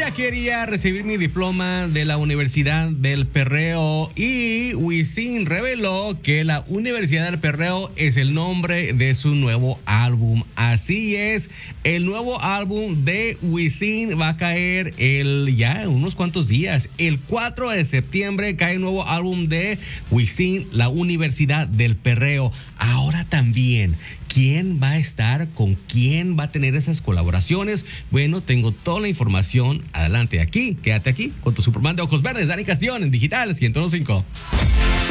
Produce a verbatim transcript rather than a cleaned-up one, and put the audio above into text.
ya quería recibir mi diploma de la Universidad del Perreo y Wisin reveló que la Universidad del Perreo es el nombre de su nuevo álbum. Así es, el nuevo álbum de Wisin va a caer el ya en unos cuantos días. El cuatro de septiembre cae el nuevo álbum de Wisin, la Universidad del Perreo. Ahora también, ¿quién va a estar? ¿Con quién va a tener esas colaboraciones? Bueno, tengo toda la información. Adelante aquí, quédate aquí con tu Superman de ojos verdes, Dani Castellón, en Digital ciento uno punto cinco.